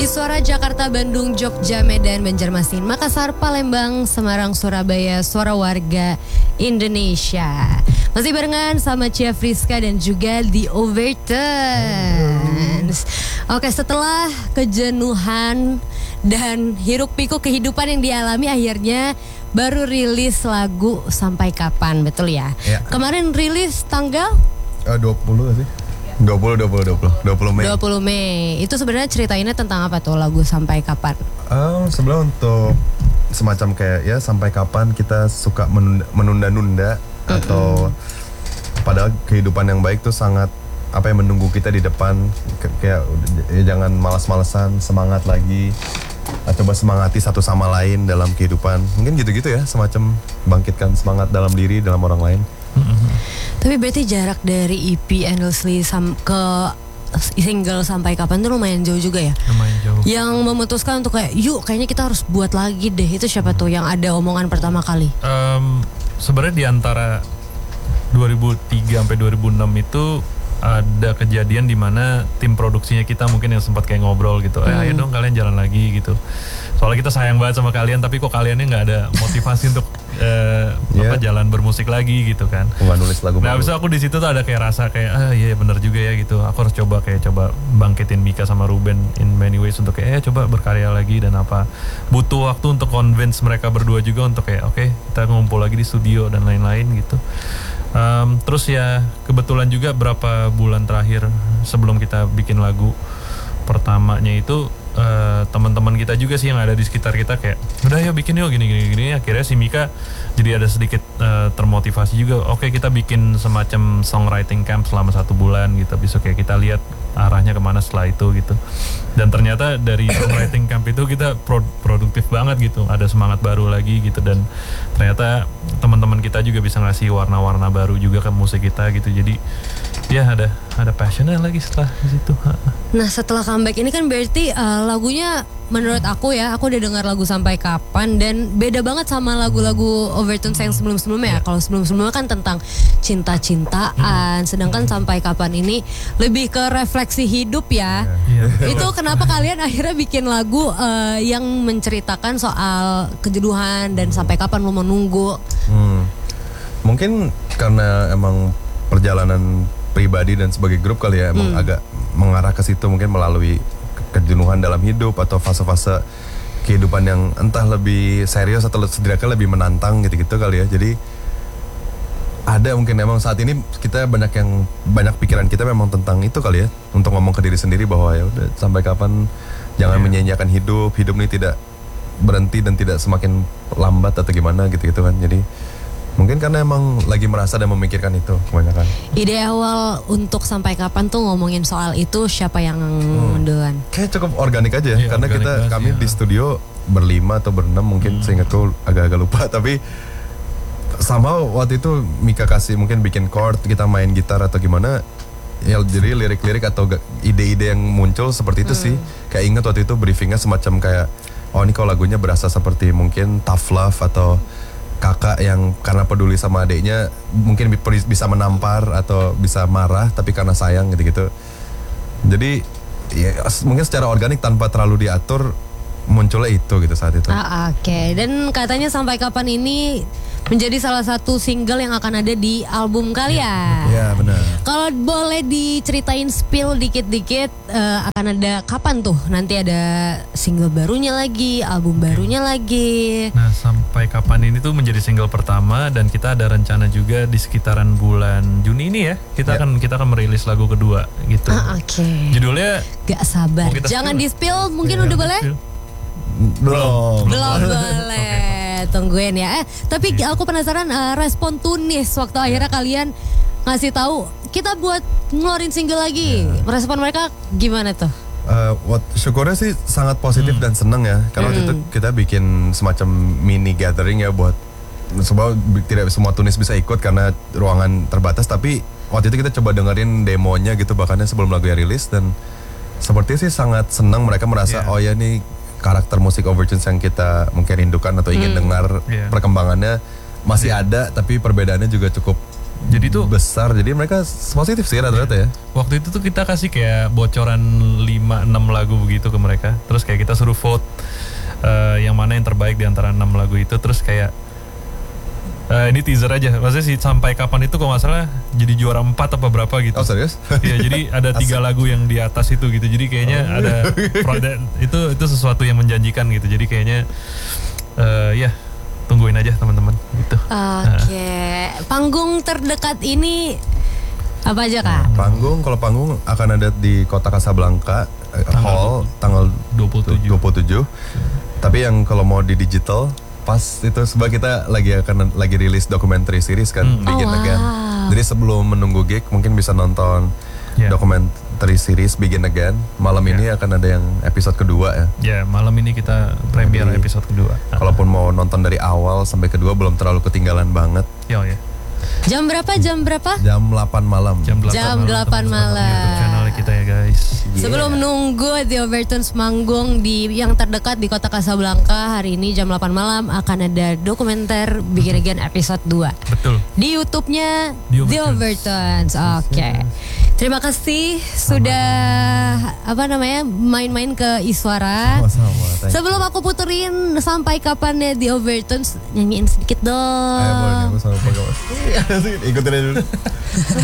suara Jakarta, Bandung, Jogja, Medan, Banjarmasin, Makassar, Palembang, Semarang, Surabaya, suara warga Indonesia. Masih barengan sama Cia Friska dan juga The Overtones. Oke, setelah kejenuhan dan hiruk pikuk kehidupan yang dialami, akhirnya baru rilis lagu Sampai Kapan, betul ya? Ya. Kemarin rilis tanggal 20 sih. 20 Mei. 20 Mei. Itu sebenarnya ceritainnya tentang apa tuh lagu Sampai Kapan? Sebenarnya untuk semacam kayak ya sampai kapan kita suka menunda-nunda atau padahal kehidupan yang baik tuh sangat apa yang menunggu kita di depan, kayak ya jangan malas-malesan, semangat lagi. Coba semangati satu sama lain dalam kehidupan. Mungkin gitu-gitu ya, semacam bangkitkan semangat dalam diri, dalam orang lain. Tapi berarti jarak dari EP Endlessly ke single Sampai Kapan tuh lumayan jauh juga ya? Lumayan jauh. Yang memutuskan untuk kayak yuk kayaknya kita harus buat lagi deh, itu siapa tuh yang ada omongan pertama kali? Sebenarnya di antara 2003 sampai 2006 itu ada kejadian di mana tim produksinya kita mungkin yang sempat kayak ngobrol gitu, ayo dong kalian jalan lagi gitu. Soalnya kita sayang banget sama kalian, tapi kok kaliannya nggak ada motivasi untuk jalan bermusik lagi gitu kan. Nggak nulis lagu nah, abis itu aku di situ tuh ada kayak rasa kayak iya benar juga ya gitu. Aku harus coba bangkitin Mika sama Ruben in many ways untuk kayak coba berkarya lagi, dan apa butuh waktu untuk convince mereka berdua juga untuk kayak oke, kita ngumpul lagi di studio dan lain-lain gitu. Terus ya kebetulan juga berapa bulan terakhir sebelum kita bikin lagu pertamanya itu teman-teman kita juga sih yang ada di sekitar kita kayak udah ya bikin yuk gini. Akhirnya si Mika jadi ada sedikit termotivasi juga. Oke, kita bikin semacam songwriting camp selama 1 bulan gitu. Besok kayak kita lihat arahnya kemana setelah itu gitu. Dan ternyata dari songwriting camp itu kita produktif banget gitu. Ada semangat baru lagi gitu, dan ternyata teman-teman kita juga bisa ngasih warna-warna baru juga ke musik kita gitu. Jadi ya ada passionnya lagi setelah di situ. Nah, setelah comeback ini kan berarti lagunya menurut aku udah dengar lagu Sampai Kapan dan beda banget sama lagu-lagu Overtones yang sebelum-sebelumnya ya. Kalau sebelum-sebelumnya kan tentang cinta-cintaan, sedangkan Sampai Kapan ini lebih ke refleksi hidup ya. Itu kenapa kalian akhirnya bikin lagu yang menceritakan soal kejenuhan dan sampai kapan lo menunggu? Mungkin karena emang perjalanan pribadi dan sebagai grup kali ya, emang agak mengarah ke situ, mungkin melalui kejenuhan dalam hidup atau fase-fase kehidupan yang entah lebih serius atau setidaknya lebih menantang gitu-gitu kali ya. Jadi ada mungkin emang saat ini kita banyak pikiran kita memang tentang itu kali ya, untuk ngomong ke diri sendiri bahwa ya udah sampai kapan jangan menyanyiakan hidup ini tidak berhenti dan tidak semakin lambat atau gimana gitu-gitu kan. Jadi mungkin karena emang lagi merasa dan memikirkan itu kebanyakan. Ide awal untuk Sampai Kapan tuh ngomongin soal itu siapa yang duluan? Kayak cukup organik aja ya, karena kami di studio berlima atau berenam mungkin, seingatku agak-agak lupa, tapi sama waktu itu Mika kasih mungkin bikin chord, kita main gitar atau gimana ya, jadi lirik-lirik atau ide-ide yang muncul seperti itu sih. Kayak ingat waktu itu briefingnya semacam kayak ini kalau lagunya berasa seperti mungkin tough love atau kakak yang karena peduli sama adiknya mungkin bisa menampar atau bisa marah tapi karena sayang gitu-gitu. Jadi ya, mungkin secara organik tanpa terlalu diatur munculnya itu gitu saat itu. Oke. Dan katanya Sampai Kapan ini menjadi salah satu single yang akan ada di album kalian. Iya benar. Kalau boleh diceritain spill dikit-dikit, akan ada kapan tuh nanti ada single barunya lagi, album barunya lagi. Nah, Sampai Kapan ini tuh menjadi single pertama, dan kita ada rencana juga di sekitaran bulan Juni ini ya, kita akan merilis lagu kedua gitu. Oke. Judulnya gak sabar. Jangan di spill, mungkin udah boleh? Belum boleh. Tungguin ya. Tapi aku penasaran respon Tunis waktu akhirnya kalian ngasih tahu kita buat ngeluarin single lagi. Respon mereka gimana tuh? Syukurnya sih sangat positif dan seneng ya. Karena waktu itu kita bikin semacam mini gathering ya, buat tidak semua Tunis bisa ikut karena ruangan terbatas. Tapi waktu itu kita coba dengerin demonya gitu, bahkan sebelum lagunya rilis, dan sepertinya sih sangat senang. Mereka merasa oh ya nih karakter musik Overtones yang kita mungkin rindukan atau ingin dengar perkembangannya masih ada, tapi perbedaannya juga cukup Jadi tuh besar, jadi mereka positif sih rata-rata ya. waktu itu tuh kita kasih kayak bocoran 5-6 lagu begitu ke mereka. Terus kayak kita suruh vote yang mana yang terbaik di antara 6 lagu itu. Terus kayak ini teaser aja. Maksudnya sih sampai kapan itu kalau nggak salah jadi juara 4 apa berapa gitu. Oh serius? Iya, jadi ada 3 lagu yang di atas itu gitu. Jadi kayaknya ada itu sesuatu yang menjanjikan gitu. Jadi kayaknya ya tungguin aja teman-teman gitu. Oke. Panggung terdekat ini apa aja Kak? Kalau panggung akan ada di Kota Casablanca Hall tanggal 27. 27. Tapi yang kalau mau di digital pas itu sebab kita lagi rilis documentary series kan, Begin Again. Jadi sebelum menunggu gig mungkin bisa nonton documentary series Begin Again. Malam ini akan ada yang episode kedua ya. Ya, malam ini kita premier episode kedua. Kalaupun mau nonton dari awal sampai kedua belum terlalu ketinggalan banget. Ya. Jam berapa? Jam 8 malam. Jam 8 malam. YouTube channel kita ya guys. Sebelum nunggu The Overtones manggung di yang terdekat di Kota Casablanca, hari ini jam 8 malam akan ada dokumenter Begin Again episode 2. Betul. Di YouTube-nya The The Overtones. Oke. Terima kasih sudah main-main ke Iswara. Sama-sama. Sebelum aku puterin sampai kapan ya The Overtones, nyanyiin sedikit dong. Ayo boleh, aku sama Ikutin aja dulu.